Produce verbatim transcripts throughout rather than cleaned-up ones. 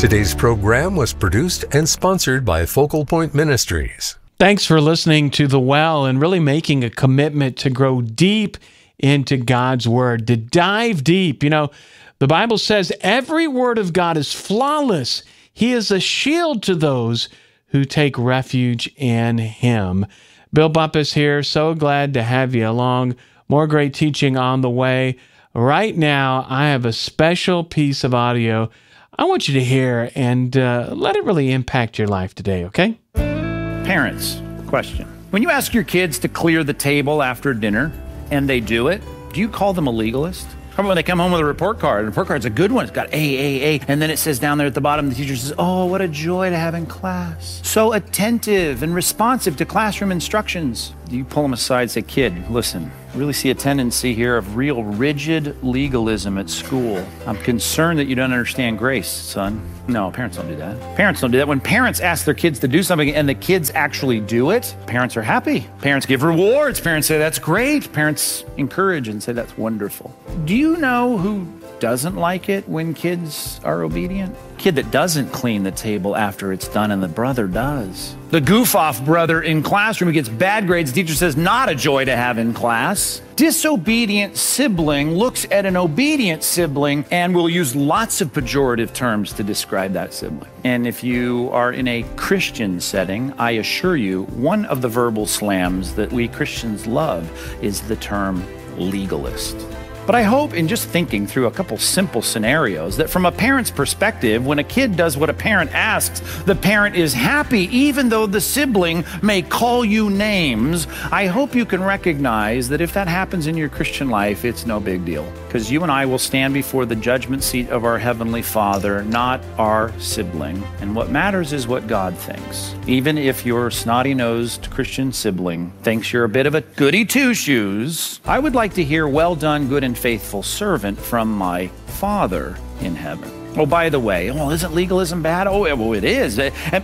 Today's program was produced and sponsored by Focal Point Ministries. Thanks for listening to The Well and really making a commitment to grow deep into God's Word, to dive deep. You know, the Bible says every word of God is flawless. He is a shield to those who take refuge in Him. Bill Bumpus here. So glad to have you along. More great teaching on the way. Right now, I have a special piece of audio I want you to hear and uh, let it really impact your life today, okay? Parents, question. When you ask your kids to clear the table after dinner and they do it, do you call them a legalist? How about when they come home with a report card? The report card's a good one. It's got A, A, A. And then it says down there at the bottom, the teacher says, oh, what a joy to have in class. So attentive and responsive to classroom instructions. You pull them aside and say, kid, listen, I really see a tendency here of real rigid legalism at school. I'm concerned that you don't understand grace, son. No, parents don't do that. Parents don't do that. When parents ask their kids to do something and the kids actually do it, parents are happy. Parents give rewards. Parents say, that's great. Parents encourage and say, that's wonderful. Do you know who doesn't like it when kids are obedient? Kid that doesn't clean the table after it's done and the brother does. The goof-off brother in classroom who gets bad grades, the teacher says, not a joy to have in class. Disobedient sibling looks at an obedient sibling and will use lots of pejorative terms to describe that sibling. And if you are in a Christian setting, I assure you, one of the verbal slams that we Christians love is the term legalist. But I hope in just thinking through a couple simple scenarios that from a parent's perspective, when a kid does what a parent asks, the parent is happy even though the sibling may call you names. I hope you can recognize that if that happens in your Christian life, it's no big deal. Because you and I will stand before the judgment seat of our Heavenly Father, not our sibling. And what matters is what God thinks. Even if your snotty-nosed Christian sibling thinks you're a bit of a goody two-shoes, I would like to hear, well done, good and faithful servant from my Father in heaven. Oh, by the way, oh, isn't legalism bad? Oh, well, it is.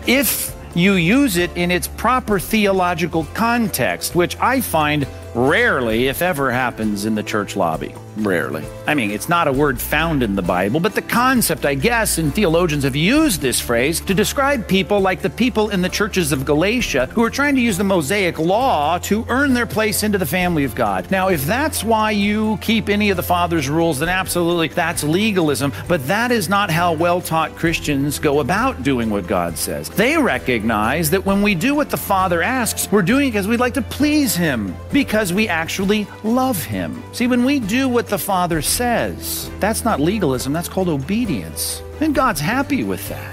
If you use it in its proper theological context, which I find rarely, if ever, happens in the church lobby. Rarely. I mean, it's not a word found in the Bible, but the concept, I guess, and theologians have used this phrase to describe people like the people in the churches of Galatia who are trying to use the Mosaic law to earn their place into the family of God. Now, if that's why you keep any of the Father's rules, then absolutely, that's legalism, but that is not how well-taught Christians go about doing what God says. They recognize that when we do what the Father asks, we're doing it because we'd like to please Him, because we actually love Him. See, when we do what the Father says, that's not legalism, that's called obedience. And God's happy with that.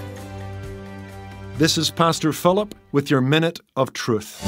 This is Pastor Philip with your Minute of Truth.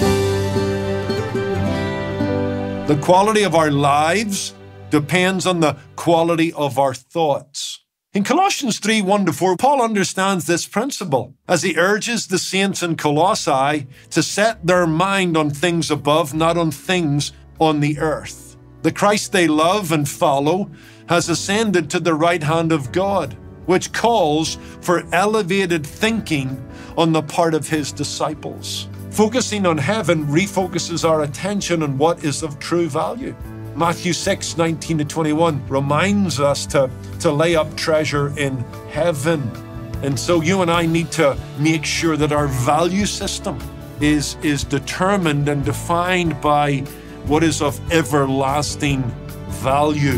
The quality of our lives depends on the quality of our thoughts. In Colossians three, one to four, Paul understands this principle as he urges the saints in Colossae to set their mind on things above, not on things on the earth. The Christ they love and follow has ascended to the right hand of God, which calls for elevated thinking on the part of His disciples. Focusing on heaven refocuses our attention on what is of true value. Matthew six, nineteen to twenty-one reminds us to, to lay up treasure in heaven. And so you and I need to make sure that our value system is, is determined and defined by what is of everlasting value.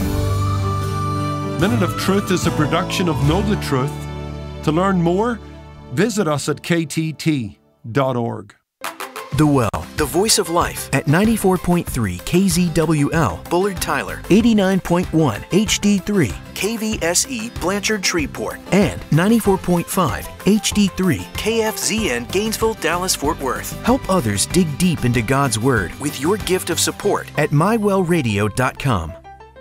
Minute of Truth is a production of Know the Truth. To learn more, visit us at k t t dot org. The Well, the voice of life at ninety-four point three K Z W L, Bullard Tyler, eighty-nine point one H D three, K V S E, Blanchard Shreveport, and ninety-four point five H D three, K F Z N, Gainesville, Dallas, Fort Worth. Help others dig deep into God's Word with your gift of support at my well radio dot com.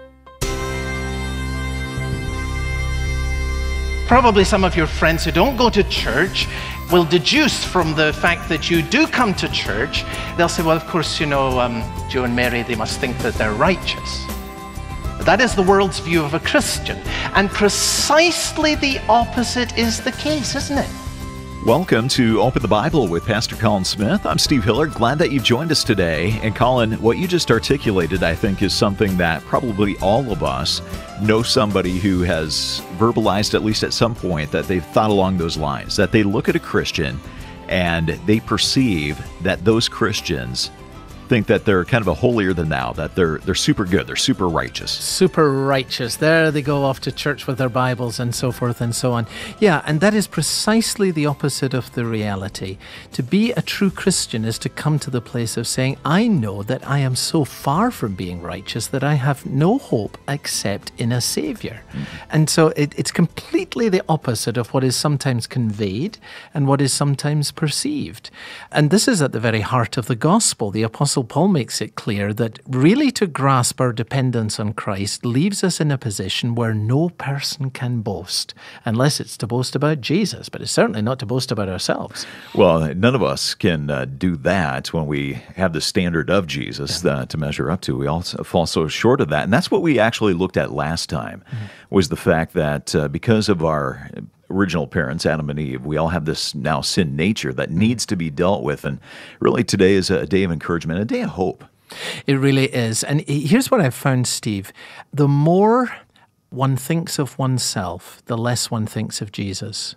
Probably some of your friends who don't go to church will deduce from the fact that you do come to church, they'll say, well, of course, you know, um, Joe and Mary, they must think that they're righteous. That is the world's view of a Christian. And precisely the opposite is the case, isn't it? Welcome to Open the Bible with Pastor Colin Smith. I'm Steve Hiller. Glad that you've joined us today. And Colin, what you just articulated, I think, is something that probably all of us know somebody who has verbalized, at least at some point, that they've thought along those lines, that they look at a Christian and they perceive that those Christians think that they're kind of a holier than thou, that they're they're super good, they're super righteous. Super righteous. There they go off to church with their Bibles and so forth and so on. Yeah, and that is precisely the opposite of the reality. To be a true Christian is to come to the place of saying, I know that I am so far from being righteous that I have no hope except in a Savior. Mm-hmm. And so it, it's completely the opposite of what is sometimes conveyed and what is sometimes perceived. And this is at the very heart of the gospel. The Apostle Paul makes it clear that really to grasp our dependence on Christ leaves us in a position where no person can boast, unless it's to boast about Jesus, but it's certainly not to boast about ourselves. Well, none of us can uh, do that when we have the standard of Jesus uh, to measure up to. We all fall so short of that. And that's what we actually looked at last time, mm-hmm. was the fact that uh, because of our original parents, Adam and Eve, we all have this now sin nature that needs to be dealt with. And really today is a day of encouragement, a day of hope. It really is. And here's what I've found, Steve. The more one thinks of oneself, the less one thinks of Jesus.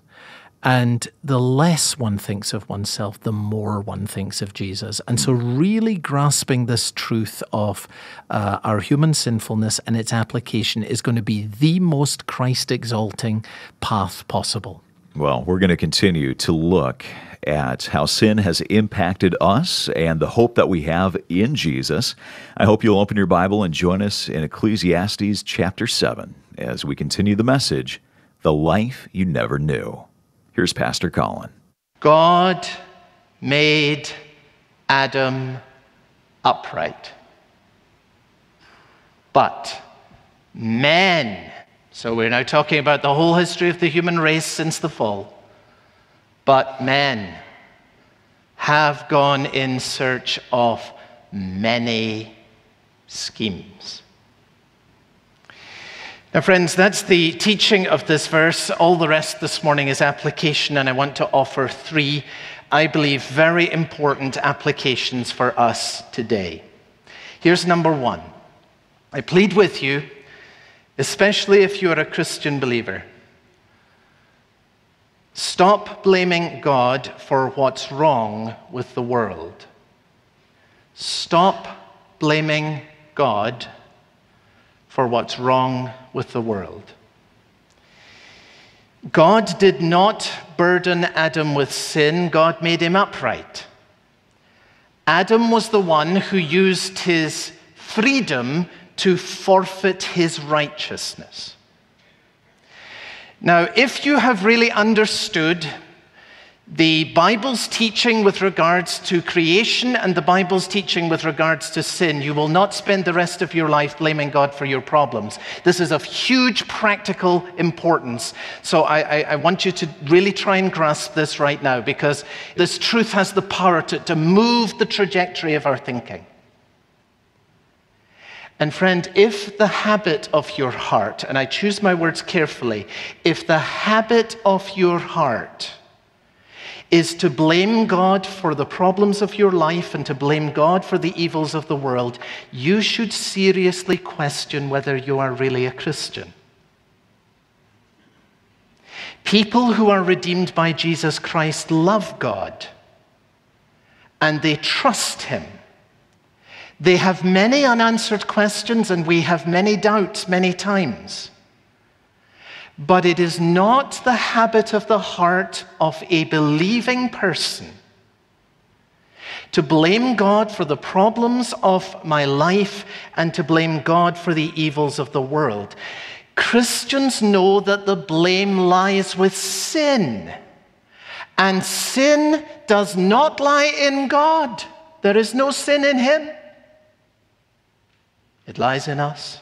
And the less one thinks of oneself, the more one thinks of Jesus. And so really grasping this truth of uh, our human sinfulness and its application is going to be the most Christ-exalting path possible. Well, we're going to continue to look at how sin has impacted us and the hope that we have in Jesus. I hope you'll open your Bible and join us in Ecclesiastes chapter seven as we continue the message, The Life You Never Knew. Here's Pastor Colin. God made Adam upright. But men, so we're now talking about the whole history of the human race since the fall, but men have gone in search of many schemes. Now, friends, that's the teaching of this verse. All the rest this morning is application, and I want to offer three, I believe, very important applications for us today. Here's number one. I plead with you, especially if you're a Christian believer, stop blaming God for what's wrong with the world. Stop blaming God for what's wrong with the world. God did not burden Adam with sin. God made him upright. Adam was the one who used his freedom to forfeit his righteousness. Now, if you have really understood the Bible's teaching with regards to creation and the Bible's teaching with regards to sin, you will not spend the rest of your life blaming God for your problems. This is of huge practical importance. So I, I, I want you to really try and grasp this right now, because this truth has the power to, to move the trajectory of our thinking. And friend, if the habit of your heart, and I choose my words carefully, if the habit of your heart is to blame God for the problems of your life and to blame God for the evils of the world, you should seriously question whether you are really a Christian. People who are redeemed by Jesus Christ love God, and they trust Him. They have many unanswered questions, and we have many doubts many times. But it is not the habit of the heart of a believing person to blame God for the problems of my life and to blame God for the evils of the world. Christians know that the blame lies with sin, and sin does not lie in God. There is no sin in Him. It lies in us.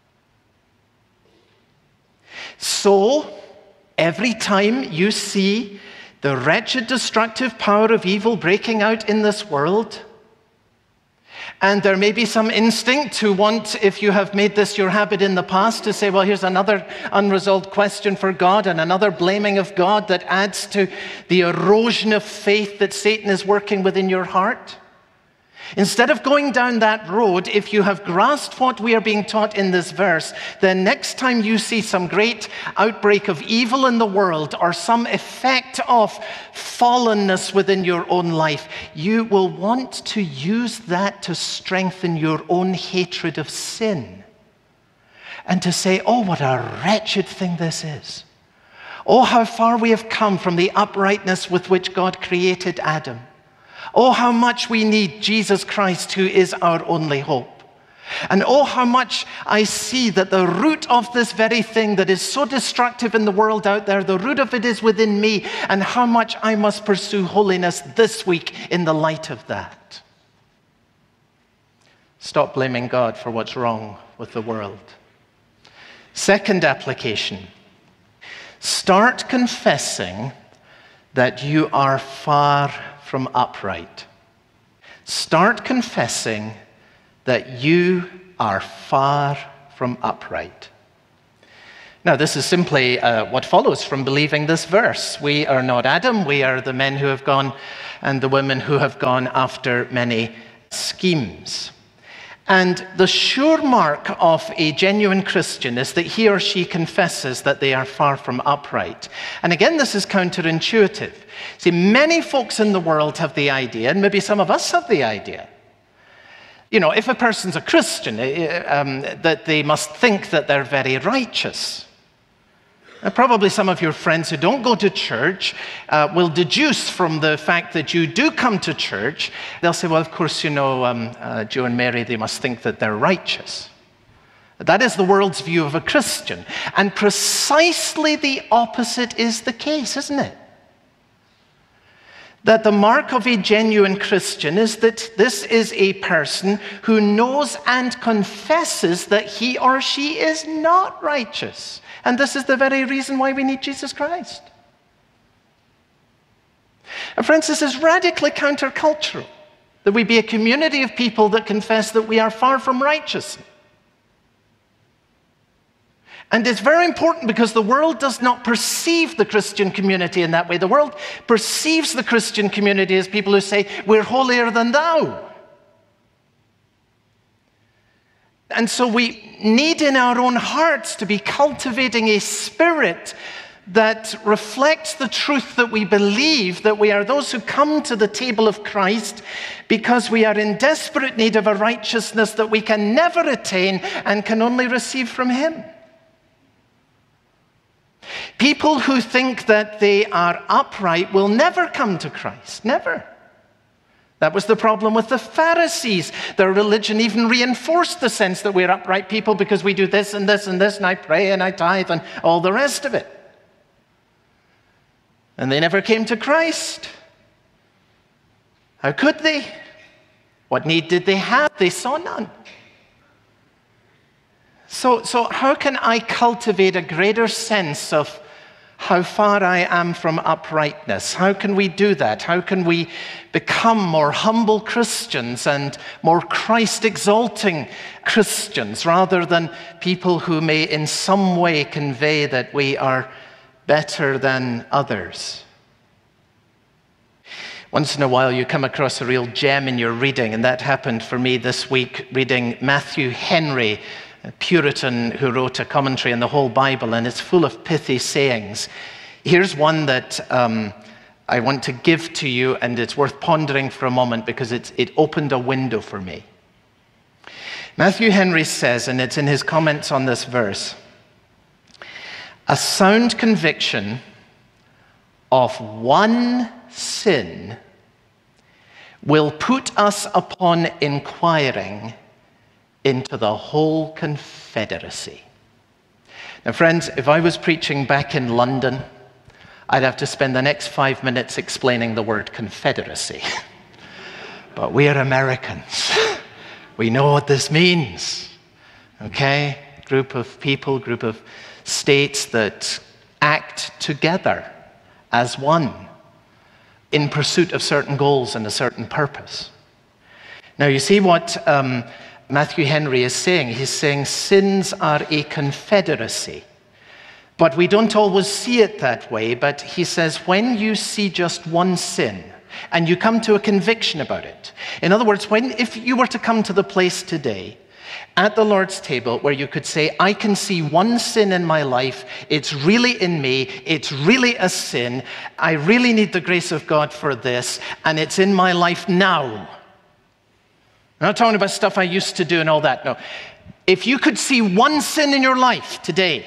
So, every time you see the wretched, destructive power of evil breaking out in this world, And there may be some instinct to want, if you have made this your habit in the past, to say, well, here's another unresolved question for God and another blaming of God that adds to the erosion of faith that Satan is working within your heart. Instead of going down that road, if you have grasped what we are being taught in this verse, then next time you see some great outbreak of evil in the world or some effect of fallenness within your own life, you will want to use that to strengthen your own hatred of sin and to say, oh, what a wretched thing this is. Oh, how far we have come from the uprightness with which God created Adam. Oh, how much we need Jesus Christ, who is our only hope. And oh, how much I see that the root of this very thing that is so destructive in the world out there, the root of it is within me, and how much I must pursue holiness this week in the light of that. Stop blaming God for what's wrong with the world. Second application. Start confessing that you are far from upright. Start confessing that you are far from upright. Now, this is simply uh, what follows from believing this verse. We are not Adam, we are the men who have gone and the women who have gone after many schemes. And the sure mark of a genuine Christian is that he or she confesses that they are far from upright. And again, this is counterintuitive. See, many folks in the world have the idea, and maybe some of us have the idea, you know, if a person's a Christian, um, that they must think that they're very righteous. And probably some of your friends who don't go to church uh, will deduce from the fact that you do come to church, they'll say, well, of course, you know, um, uh, Joe and Mary, they must think that they're righteous. That is the world's view of a Christian. And precisely the opposite is the case, isn't it? That the mark of a genuine Christian is that this is a person who knows and confesses that he or she is not righteous. And this is the very reason why we need Jesus Christ. And friends, this is radically countercultural, that we be a community of people that confess that we are far from righteous. And it's very important because the world does not perceive the Christian community in that way. The world perceives the Christian community as people who say, we're holier than thou. And so we need in our own hearts to be cultivating a spirit that reflects the truth that we believe, that we are those who come to the table of Christ because we are in desperate need of a righteousness that we can never attain and can only receive from Him. People who think that they are upright will never come to Christ, never. That was the problem with the Pharisees. Their religion even reinforced the sense that we're upright people because we do this and this and this, and I pray and I tithe and all the rest of it. And they never came to Christ. How could they? What need did they have? They saw none. So, so how can I cultivate a greater sense of how far I am from uprightness? How can we do that? How can we become more humble Christians and more Christ-exalting Christians rather than people who may in some way convey that we are better than others? Once in a while you come across a real gem in your reading, and that happened for me this week reading Matthew Henry, a Puritan who wrote a commentary on the whole Bible, and it's full of pithy sayings. Here's one that um, I want to give to you, and it's worth pondering for a moment because it's, it opened a window for me. Matthew Henry says, and it's in his comments on this verse, a sound conviction of one sin will put us upon inquiring into the whole confederacy. Now, friends, if I was preaching back in London, I'd have to spend the next five minutes explaining the word confederacy. But we are Americans. We know what this means. Okay? Group of people, group of states that act together as one in pursuit of certain goals and a certain purpose. Now, you see what um, Matthew Henry is saying. He's saying sins are a confederacy. But we don't always see it that way. But he says when you see just one sin and you come to a conviction about it. In other words, when if you were to come to the place today at the Lord's table where you could say, I can see one sin in my life, it's really in me, it's really a sin, I really need the grace of God for this, and it's in my life now. I'm not talking about stuff I used to do and all that, no. If you could see one sin in your life today,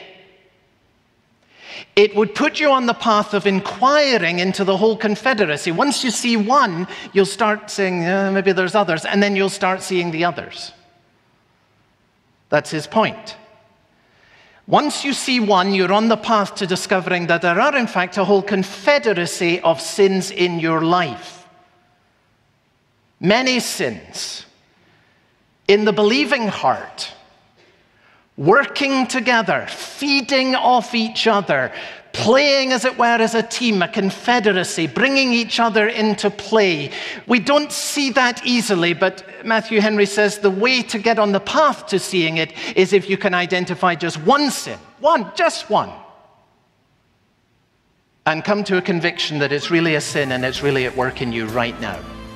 it would put you on the path of inquiring into the whole confederacy. Once you see one, you'll start saying, eh, maybe there's others, and then you'll start seeing the others. That's his point. Once you see one, you're on the path to discovering that there are, in fact, a whole confederacy of sins in your life. Many sins in the believing heart, working together, feeding off each other, playing, as it were, as a team, a confederacy, bringing each other into play. We don't see that easily, but Matthew Henry says the way to get on the path to seeing it is if you can identify just one sin, one, just one, and come to a conviction that it's really a sin and it's really at work in you right now.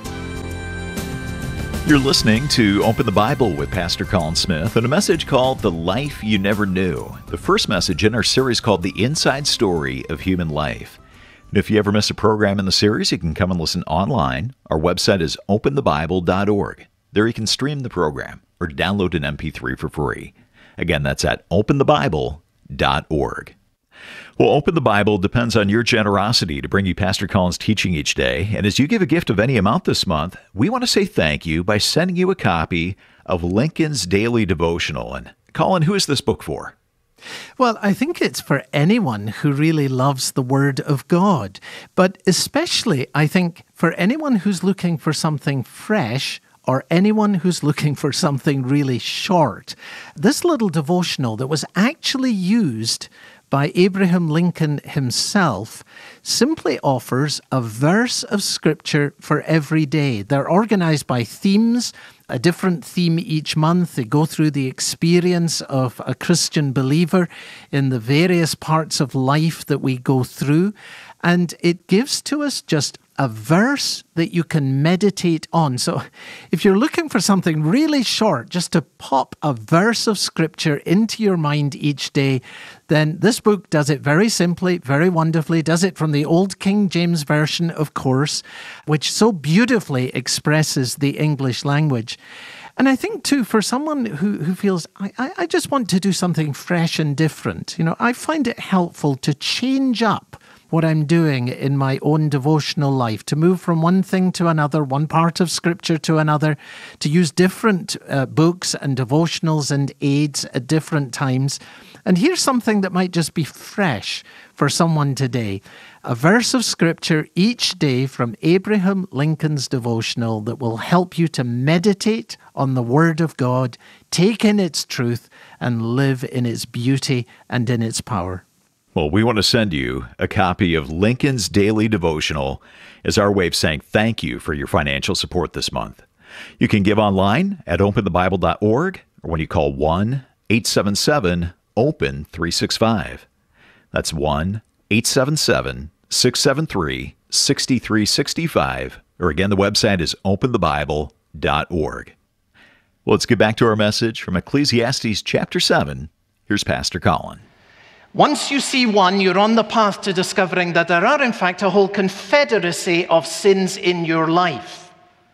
You're listening to Open the Bible with Pastor Colin Smith and a message called The Life You Never Knew, the first message in our series called The Inside Story of Human Life. And if you ever miss a program in the series, you can come and listen online. Our website is open the bible dot org. There you can stream the program or download an M P three for free. Again, that's at open the bible dot org. Well, Open the Bible depends on your generosity to bring you Pastor Colin's teaching each day. And as you give a gift of any amount this month, we want to say thank you by sending you a copy of Lincoln's Daily Devotional. And Colin, who is this book for? Well, I think it's for anyone who really loves the Word of God. But especially, I think, for anyone who's looking for something fresh or anyone who's looking for something really short. This little devotional that was actually used by Abraham Lincoln himself simply offers a verse of Scripture for every day. They're organized by themes, a different theme each month. They go through the experience of a Christian believer in the various parts of life that we go through. And it gives to us just a verse that you can meditate on. So if you're looking for something really short, just to pop a verse of Scripture into your mind each day, then this book does it very simply, very wonderfully, does it from the Old King James Version, of course, which so beautifully expresses the English language. And I think, too, for someone who, who feels, I, I just want to do something fresh and different, you know, I find it helpful to change up what I'm doing in my own devotional life, to move from one thing to another, one part of Scripture to another, to use different uh, books and devotionals and aids at different times. And here's something that might just be fresh for someone today. A verse of Scripture each day from Abraham Lincoln's devotional that will help you to meditate on the Word of God, take in its truth, and live in its beauty and in its power. Well, we want to send you a copy of Lincoln's Daily Devotional as our way of saying thank you for your financial support this month. You can give online at open the bible dot org or when you call one eight seven seven open three six five. That's one eight seven seven six seven three six three six five. Or again, the website is open the bible dot org. Well, let's get back to our message from Ecclesiastes chapter seven. Here's Pastor Colin. Once you see one, you're on the path to discovering that there are, in fact, a whole confederacy of sins in your life.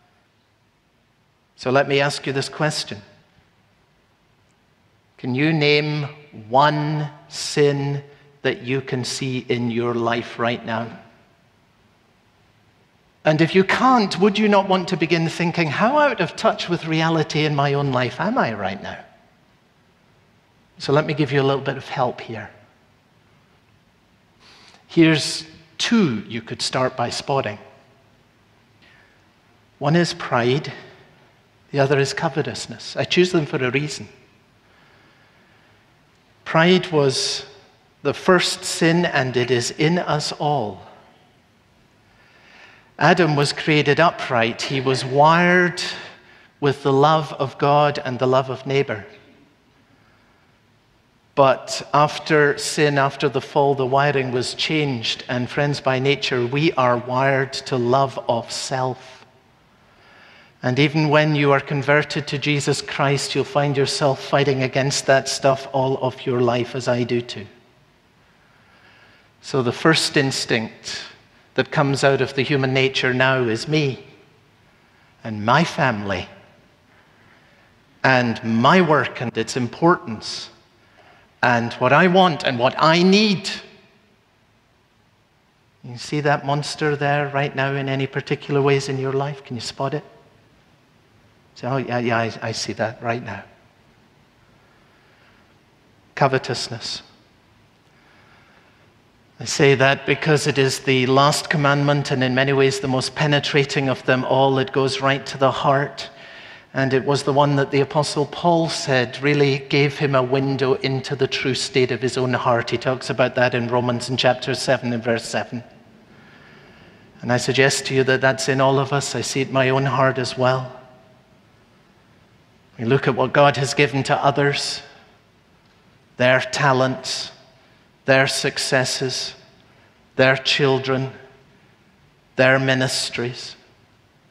So let me ask you this question. Can you name one sin that you can see in your life right now? And if you can't, would you not want to begin thinking, how out of touch with reality in my own life am I right now? So let me give you a little bit of help here. Here's two you could start by spotting. One is pride, the other is covetousness. I choose them for a reason. Pride was the first sin, and it is in us all. Adam was created upright. He was wired with the love of God and the love of neighbor. But after sin, after the fall, the wiring was changed. And friends, by nature, we are wired to love of self. And even when you are converted to Jesus Christ, you'll find yourself fighting against that stuff all of your life, as I do too. So the first instinct that comes out of the human nature now is me and my family and my work and its importance and what I want and what I need. You see that monster there right now in any particular ways in your life? Can you spot it? Say, oh, yeah, yeah, I, I see that right now. Covetousness. I say that because it is the last commandment and in many ways the most penetrating of them all. It goes right to the heart. And it was the one that the Apostle Paul said really gave him a window into the true state of his own heart. He talks about that in Romans in chapter seven and verse seven. And I suggest to you that that's in all of us. I see it in my own heart as well. We look at what God has given to others, their talents, their successes, their children, their ministries.